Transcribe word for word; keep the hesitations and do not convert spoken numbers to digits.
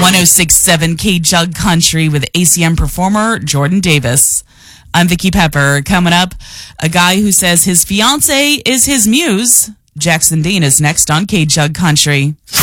one oh six point seven K Jug Country with A C M performer Jordan Davis. I'm Vicky Pepper. Coming up, a guy who says his fiance is his muse. Jackson Dean is next on K Jug Country.